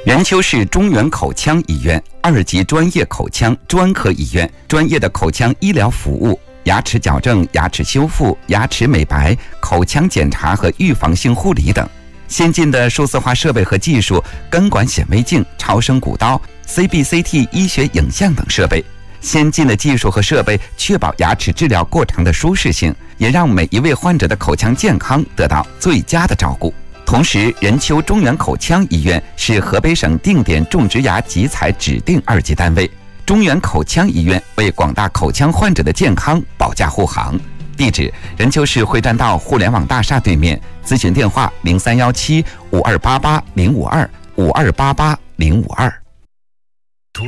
任丘市中原口腔医院2级专业口腔专科医院，专业的口腔医疗服务、牙齿矫正、牙齿修复、牙齿美白、口腔检查和预防性护理等。先进的数字化设备和技术，根管显微镜、超声骨刀、CBCT 医学影像等设备。先进的技术和设备确保牙齿治疗过程的舒适性，也让每一位患者的口腔健康得到最佳的照顾。同时，任丘中原口腔医院是河北省定点种植牙集采指定2级单位。中原口腔医院为广大口腔患者的健康保驾护航。地址：任丘市会栈道互联网大厦对面。咨询电话：03175288-052，5288-052。